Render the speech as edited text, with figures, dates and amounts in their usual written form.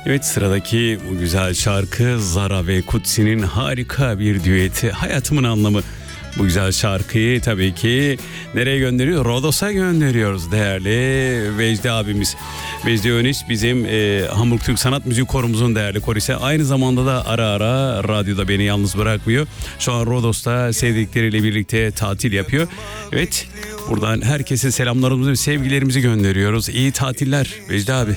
Evet, sıradaki bu güzel şarkı Zara ve Kutsi'nin harika bir düeti. Hayatımın anlamı. Bu güzel şarkıyı tabii ki nereye gönderiyor? Rodos'a gönderiyoruz değerli Vecdi abimiz. Vecdi Önis bizim Hamburg Türk Sanat Müzik Korumuzun değerli korisi. Aynı zamanda da ara ara radyoda beni yalnız bırakmıyor. Şu an Rodos'ta sevdikleriyle birlikte tatil yapıyor. Evet, buradan herkese selamlarımızı ve sevgilerimizi gönderiyoruz. İyi tatiller Vecdi abi.